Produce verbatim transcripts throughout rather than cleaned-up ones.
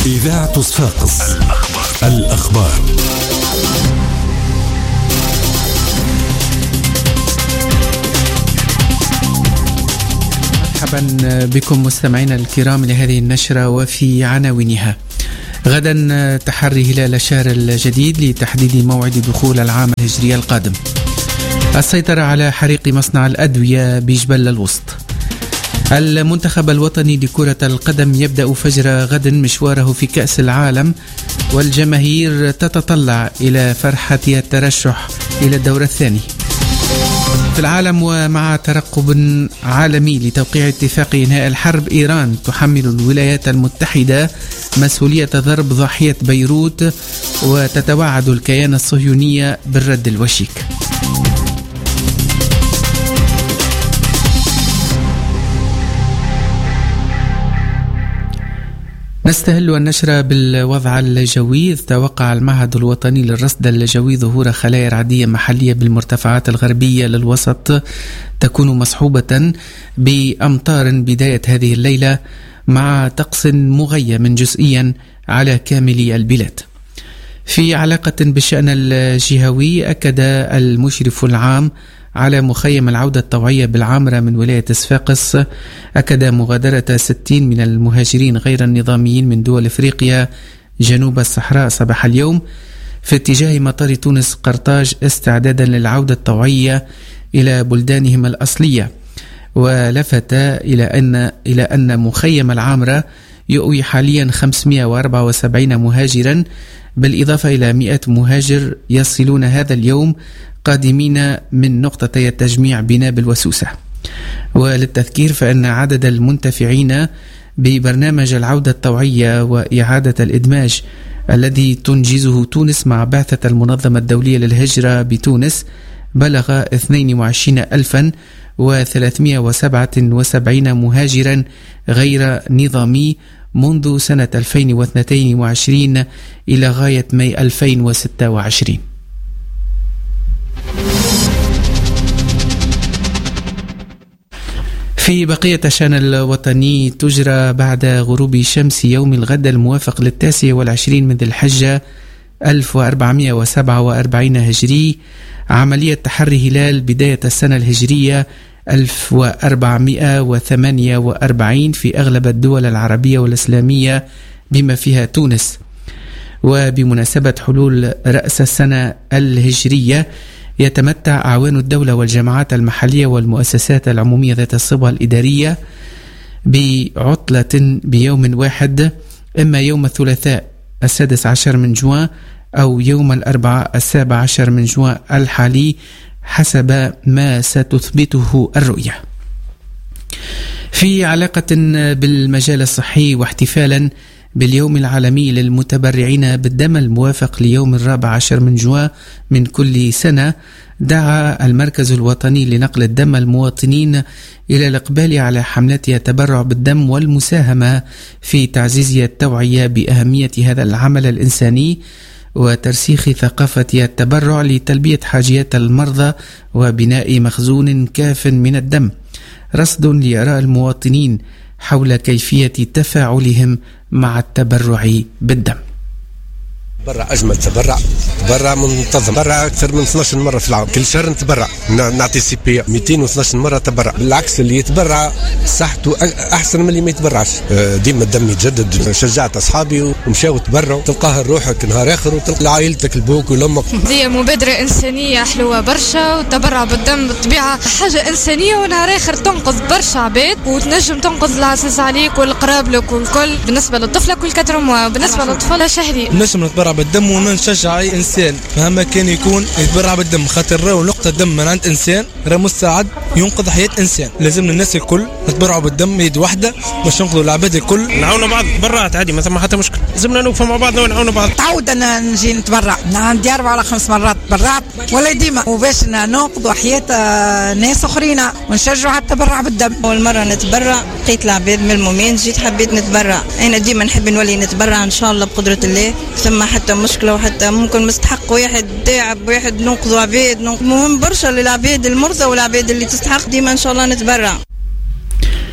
إذاعة صفاقس. الأخبار, الأخبار. مرحبا بكم مستمعينا الكرام لهذه النشرة وفي عناوينها. غدا تحري هلال الشهر الجديد لتحديد موعد دخول العام الهجري القادم. السيطرة على حريق مصنع الأدوية بجبل الوسط. المنتخب الوطني لكرة القدم يبدأ فجر غد مشواره في كأس العالم، والجماهير تتطلع إلى فرحة الترشح إلى الدور الثاني. في العالم، ومع ترقب عالمي لتوقيع اتفاق إنهاء الحرب، إيران تحمل الولايات المتحدة مسؤولية ضرب ضاحية بيروت، وتتوعد الكيان الصهيوني بالرد الوشيك. نستهل النشرة بالوضع الجوي. توقع المعهد الوطني للرصد الجوي ظهور خلايا رعدية محلية بالمرتفعات الغربية للوسط تكون مصحوبة بأمطار بداية هذه الليلة، مع طقس مغيم جزئيا على كامل البلاد. في علاقة بالشأن الجهوي، أكد المشرف العام على مخيم العودة الطوعية بالعامرة من ولاية صفاقس أكد مغادرة ستين من المهاجرين غير النظاميين من دول أفريقيا جنوب الصحراء صباح اليوم في اتجاه مطار تونس قرطاج استعدادا للعودة الطوعية إلى بلدانهم الأصلية. ولفت إلى أن إلى أن مخيم العامرة يؤوي حاليا خمسمائة وأربعة وسبعين مهاجرا، بالإضافة إلى مئة مهاجر يصلون هذا اليوم قادمين من نقطتي التجميع بنابل وسوسة. وللتذكير فإن عدد المنتفعين ببرنامج العودة الطوعية وإعادة الإدماج الذي تنجزه تونس مع بعثة المنظمة الدولية للهجرة بتونس بلغ اثنين وعشرين ألفا وثلاثمائة وسبعة وسبعين مهاجرا غير نظامي منذ سنة ألفين واثنين وعشرين إلى غاية ماي ألفين وستة وعشرين. في بقية الشأن الوطني، تجرى بعد غروب شمس يوم الغد الموافق للتاسع والعشرين من ذي الحجة ألف وأربعمائة وسبعة وأربعين هجري عملية تحري هلال بداية السنة الهجرية ألف وأربعمائة وثمانية وأربعين في أغلب الدول العربية والإسلامية بما فيها تونس. وبمناسبة حلول رأس السنة الهجرية، يتمتع أعوان الدولة والجماعات المحلية والمؤسسات العمومية ذات الصبغة الإدارية بعطلة بيوم واحد، إما يوم الثلاثاء السادس عشر من جوان أو يوم الأربعاء السابع عشر من جوان الحالي حسب ما ستثبته الرؤية. في علاقة بالمجال الصحي، واحتفالا باليوم العالمي للمتبرعين بالدم الموافق ليوم الرابع عشر من جوان من كل سنة، دعا المركز الوطني لنقل الدم المواطنين إلى الإقبال على حملات التبرع بالدم والمساهمة في تعزيز التوعية بأهمية هذا العمل الإنساني وترسيخ ثقافة التبرع لتلبية حاجيات المرضى وبناء مخزون كاف من الدم، رصد لآراء المواطنين حول كيفية تفاعلهم مع التبرع بالدم. برا أجمل تبرع، برا منتظم، برا أكثر من اثناشر مرة في العام، كل شهر نتبرع، نعطي سي بي مئتين واثناشر مرة تبرع. بالعكس اللي يتبرع صحته أحسن من اللي ما يتبرعش، ديما الدم يتجدد. شجعت أصحابي ومشاو تبرعوا، تلقاها روحك نهار آخر وتلقى عائلتك البوك ولأمك. دي مبادرة إنسانية حلوة برشا، والتبرع بالدم بالطبيعة حاجة إنسانية، ونهار آخر تنقذ برشا عباد وتنجم تنقذ العزيز عليك والقراب لك والكل. بالنسبة لطفلك والكتر موا، بالنسبة للطفل شهري نجم نتبرع بالدم، ونشجع اي انسان مهما كان يكون يتبرع بالدم، خاطر راهو نقطه دم من عند انسان راه مساعد ينقذ حياه انسان. لازم الناس الكل نتبرعوا بالدم يد واحده باش ننقذوا العباد الكل، نعاونوا بعض. تبرعت عادي ما ثم حتى مشكل، لازمنا نوقفوا مع بعض ونعاونوا بعض. تعود انا نجي نتبرع، عندي اربع ولا خمس مرات تبرعت ولا ديما، وباش ننقذوا حياه ناس اخرين ونشجعوا على التبرع بالدم. اول مره نتبرع لقيت العباد من المومين، جيت حبيت نتبرع. انا ديما نحب نولي نتبرع ان شاء الله بقدره الله، ثم حتى مشكله وحتى ممكن مستحق واحد تعب واحد ننقذوا عباد. مهم برشا للعباد المرضى والعباد اللي تستحق، ديما ان شاء الله نتبرع.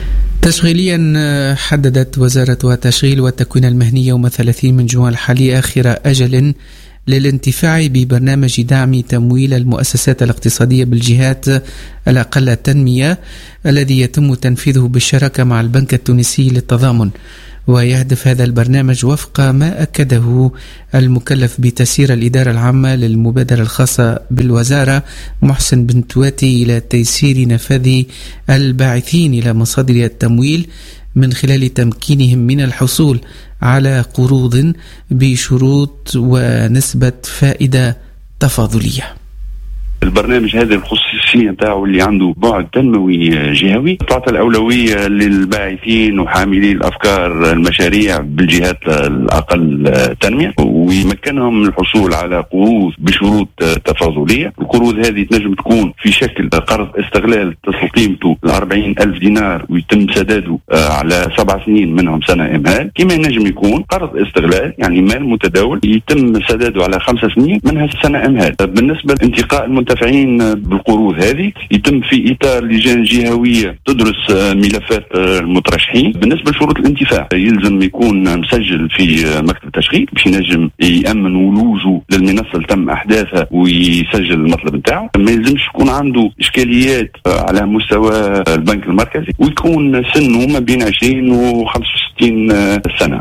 تشغيليا حددت وزارة التشغيل والتكوين المهني يوم ثلاثين من جوان الحالي آخر أجل للانتفاع ببرنامج دعم تمويل المؤسسات الاقتصادية بالجهات الأقل تنمية الذي يتم تنفيذه بالشراكة مع البنك التونسي للتضامن. ويهدف هذا البرنامج وفق ما أكده المكلف بتسيير الإدارة العامة للمبادرة الخاصة بالوزارة محسن بن تواتي إلى تيسير نفاذ الباعثين إلى مصادر التمويل من خلال تمكينهم من الحصول على قروض بشروط ونسبة فائدة تفاضلية. البرنامج هذا الخصوصية نتاعو اللي عنده بعد تنموي جهوي، تعطى الأولوية للباعثين وحاملي الأفكار المشاريع بالجهات الأقل تنمية، ويمكنهم من الحصول على قروض بشروط تفاضلية. القروض هذه تنجم تكون في شكل قرض استغلال تصل قيمته الأربعين ألف دينار ويتم سداده على سبع سنين منهم سنة إمهال، كما ينجم يكون قرض استغلال يعني مال متداول يتم سداده على خمسة سنين منها سنة إمهال. بالنسبة لانتقاء المنتفعين بالقروض هذه يتم في إطار لجان جهوية تدرس ملفات المترشحين. بالنسبة لشروط الانتفاع يلزم يكون مسجل في مكتب التشغيل باش ينجم يأمن ولوجه للمنصة اللي تم أحداثها ويسجل المطلب نتاعو. ما يلزمش يكون عنده إشكاليات على مستوى البنك المركزي ويكون سنه ما بين عشرين وخمسة وستين سنة.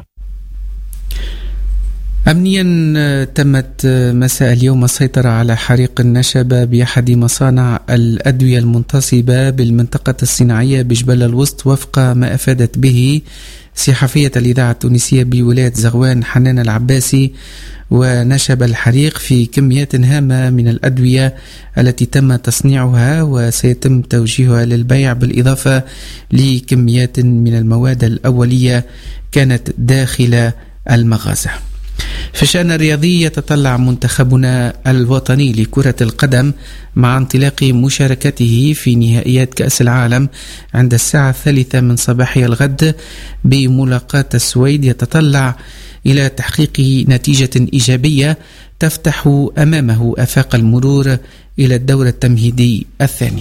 أمنيا تمت مساء اليوم السيطرة على حريق نشب بأحد مصانع الأدوية المنتصبة بالمنطقة الصناعية بجبل الوسط وفق ما أفادت به صحفية الإذاعة التونسية بولاية زغوان حنان العباسي. ونشب الحريق في كميات هامة من الأدوية التي تم تصنيعها وسيتم توجيهها للبيع، بالإضافة لكميات من المواد الأولية كانت داخل المغازة. في الشأن الرياضي يتطلع منتخبنا الوطني لكرة القدم مع انطلاق مشاركته في نهائيات كأس العالم عند الساعة الثالثة من صباحي الغد بملاقاة السويد، يتطلع إلى تحقيق نتيجة إيجابية تفتح أمامه آفاق المرور إلى الدور التمهيدي الثاني.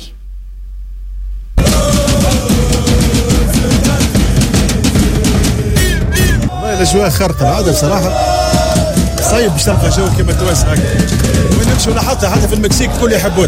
الأجواء خرطة هذا بصراحة صعيب باش تلقى جو كما تواسع هكا، وين نمشوا حتى حتى في المكسيك الكل يحبون.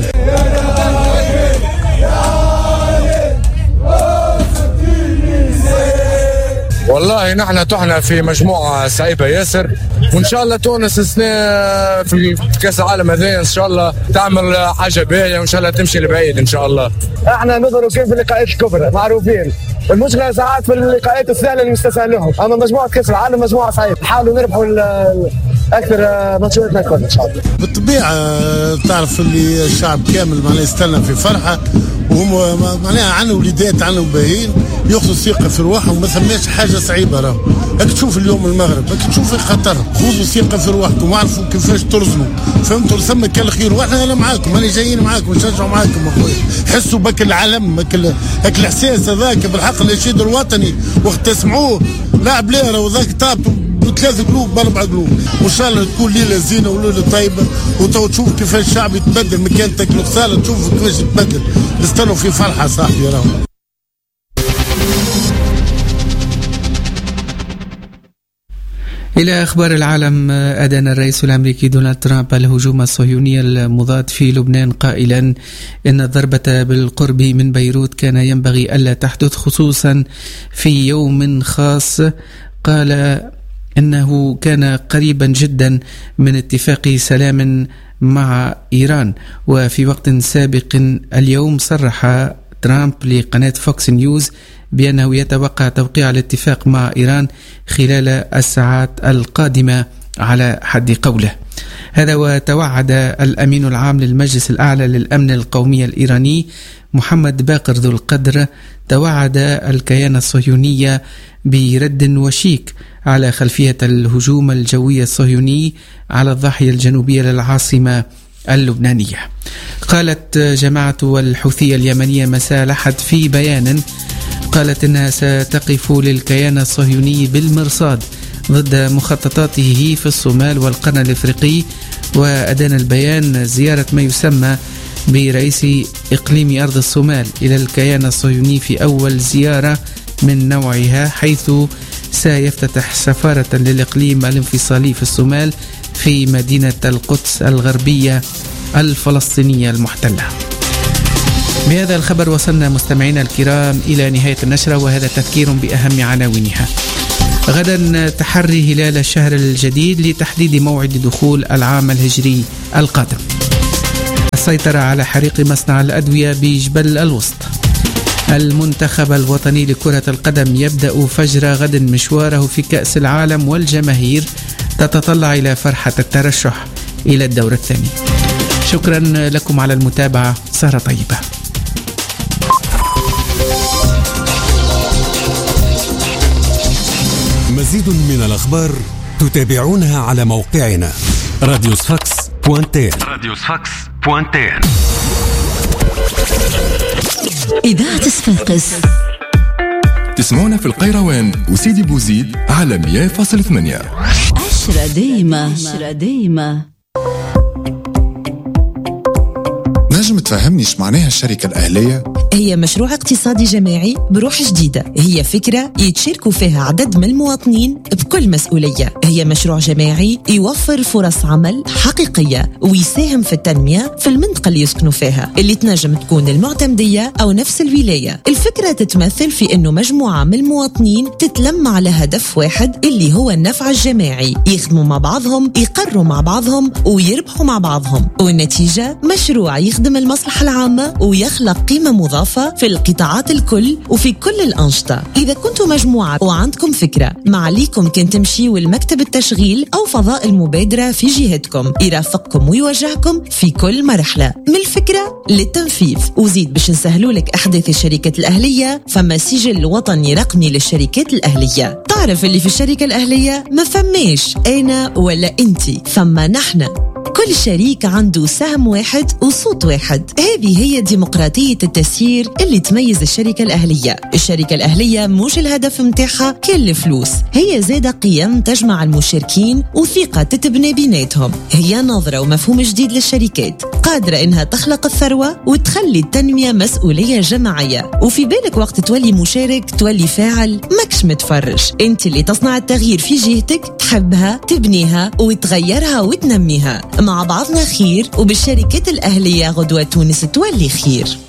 والله نحن تحنا في مجموعة صعيبة ياسر، وإن شاء الله تونس السنة في كأس العالم هذا إن شاء الله تعمل حاجة باهية وإن شاء الله تمشي لبعيد إن شاء الله. احنا نظروا كيف اللقاءات الكبرى معروفين، المشكلة ساعات في اللقاءات السهلة اللي مستسهلهم، أما مجموعة كأس العالم مجموعة صعيبة، نحاولوا نربحوا أكثر ماتشاتنا الكل إن شاء الله. بالطبيعة تعرف اللي الشعب كامل معناه يستنى في فرحة، وهم معناها عنا وليدات عنا وباهين ياخذوا ثقة في رواحهم، ما ثماش حاجة صعيبة راهو. راك تشوف اليوم المغرب، راك تشوف خطر، خذوا ثقة في رواحكم واعرفوا كيفاش ترزموا، فهمتوا؟ ثم كل خير، واحنا انا معاكم، انا جايين معاكم نشجعوا معاكم اخويا. حسوا بك العالم، بك هاك الاحساس هذاك بالحق النشيد الوطني وقت تسمعوه لاعب ليه راهو ذاك طابتوا بثلاث قلوب باربع قلوب، وان شاء الله تكون ليله زينه وليله طيبه، وتو تشوف كيفاش الشعب يتبدل مكان تاكلوا غساله، تشوف كيفاش يتبدل، نستنوا في فرحه صاحبي راهو. إلى أخبار العالم. أدان الرئيس الأمريكي دونالد ترامب الهجوم الصهيوني المضاد في لبنان قائلا إن الضربة بالقرب من بيروت كان ينبغي ألا تحدث، خصوصا في يوم خاص. قال إنه كان قريبا جدا من اتفاق سلام مع إيران. وفي وقت سابق اليوم صرح ترامب لقناة فوكس نيوز بأنه يتوقع توقيع الاتفاق مع إيران خلال الساعات القادمة على حد قوله هذا. وتوعد الأمين العام للمجلس الأعلى للأمن القومي الإيراني محمد باقر ذو القدر توعد الكيان الصهيوني برد وشيك على خلفية الهجوم الجوي الصهيوني على الضاحية الجنوبية للعاصمة اللبنانية. قالت جماعة الحوثية اليمنية مساء الأحد في بيان، قالت إنها ستقف للكيان الصهيوني بالمرصاد ضد مخططاته في الصومال والقرن الإفريقي. وأدان البيان زيارة ما يسمى برئيس إقليم أرض الصومال إلى الكيان الصهيوني في أول زيارة من نوعها، حيث سيفتتح سفارة للإقليم الانفصالي في الصومال في مدينة القدس الغربية الفلسطينية المحتلة. بهذا الخبر وصلنا مستمعينا الكرام إلى نهاية النشرة، وهذا تذكير بأهم عناوينها. غدا تحري هلال الشهر الجديد لتحديد موعد دخول العام الهجري القادم. السيطرة على حريق مصنع الأدوية بجبل الوسط. المنتخب الوطني لكرة القدم يبدأ فجر غد مشواره في كأس العالم، والجماهير تتطلع إلى فرحة الترشح إلى الدور الثاني. شكرا لكم على المتابعة، سهرة طيبة. مزيد من الأخبار تتابعونها على موقعنا راديو صفاقس دوت تي. راديو صفاقس دوت تي. إذاعة صفاقس تسمعونا في القيروان وسيدي بوزيد على مية فاصلة ثمانية. عشرة دايمة عشرة دايمة. نجم تفهمني ايش معناها الشركة الأهلية؟ هي مشروع اقتصادي جماعي بروح جديدة، هي فكرة يتشاركوا فيها عدد من المواطنين بكل مسؤولية. هي مشروع جماعي يوفر فرص عمل حقيقية ويساهم في التنمية في المنطقة اللي يسكنوا فيها، اللي تنجم تكون المعتمدية أو نفس الولاية. الفكرة تتمثل في أنه مجموعة من المواطنين تتلم على هدف واحد اللي هو النفع الجماعي، يخدموا مع بعضهم، يقروا مع بعضهم ويربحوا مع بعضهم، والنتيجة مشروع يخدم المصلحة العامة ويخلق قيمة مضافة في القطاعات الكل وفي كل الأنشطة. إذا كنتوا مجموعة وعندكم فكرة، معليكم كن تمشيوا المكتب التشغيل أو فضاء المبادرة في جهتكم، يرافقكم ويوجهكم في كل مرحلة من الفكرة للتنفيذ. وزيد باش نسهلوا لك أحداث الشركة الأهلية، فما سجل وطني رقمي للشركات الأهلية. تعرف اللي في الشركة الأهلية ما فماش أنا ولا أنتي، فما نحن. كل شريك عنده سهم واحد وصوت واحد. هذه هي ديمقراطية التسيير اللي تميز الشركة الأهلية. الشركة الأهلية مش الهدف متاعها كل فلوس، هي زادة قيم تجمع المشاركين وثقة تتبني بيناتهم. هي نظرة ومفهوم جديد للشركات، قادرة إنها تخلق الثروة وتخلي التنمية مسؤولية جماعية. وفي بالك وقت تولي مشارك تولي فاعل، ماكش متفرج. انت اللي تصنع التغيير في جهتك، تحبها تبنيها وتغيرها وتنميها. مع بعضنا خير، وبالشركات الأهلية غدوة تونس تولي خير.